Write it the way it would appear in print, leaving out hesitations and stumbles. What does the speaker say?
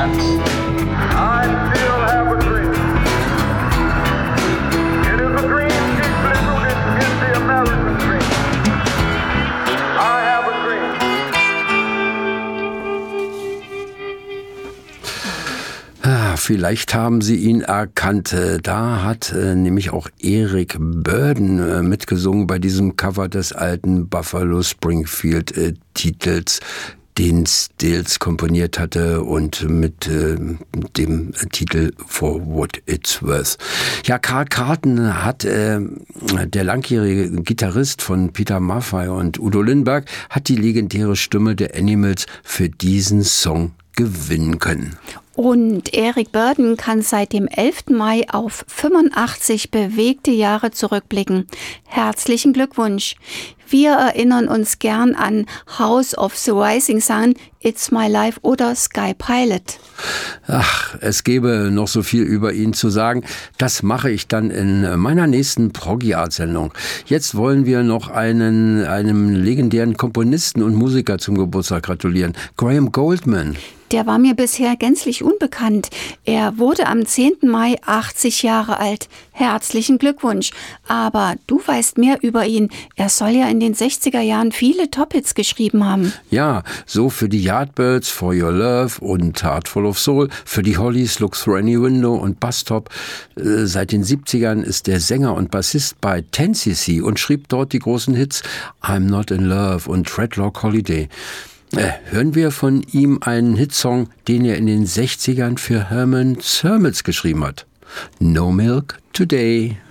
And I still have a dream. It is a dream deeply rooted in the American dream. I have a dream. Vielleicht haben Sie ihn erkannt. Da hat nämlich auch Eric Burdon mitgesungen bei diesem Cover des alten Buffalo Springfield Titels, den Stills komponiert hatte und mit dem Titel For What It's Worth. Ja, Carl Carlton hat, der langjährige Gitarrist von Peter Maffay und Udo Lindenberg, hat die legendäre Stimme der Animals für diesen Song gewinnen können. Und Eric Burdon kann seit dem 11. Mai auf 85 bewegte Jahre zurückblicken. Herzlichen Glückwunsch! Wir erinnern uns gern an House of the Rising Sun, It's My Life oder Sky Pilot. Ach, es gäbe noch so viel über ihn zu sagen. Das mache ich dann in meiner nächsten Proggy-Art-Sendung. Jetzt wollen wir noch einem legendären Komponisten und Musiker zum Geburtstag gratulieren. Graham Gouldman. Der war mir bisher gänzlich unbekannt. Er wurde am 10. Mai 80 Jahre alt. Herzlichen Glückwunsch. Aber du weißt mehr über ihn. Er soll ja in den 60er Jahren viele Top-Hits geschrieben haben. Ja, so für die Yardbirds, For Your Love und Heart Full of Soul, für die Hollies, Look Through Any Window und Bus Stop. Seit den 70ern ist der Sänger und Bassist bei 10cc und schrieb dort die großen Hits I'm Not in Love und Dreadlock Holiday. Hören wir von ihm einen Hitsong, den er in den 60ern für Herman Shermans geschrieben hat. No Milk Today.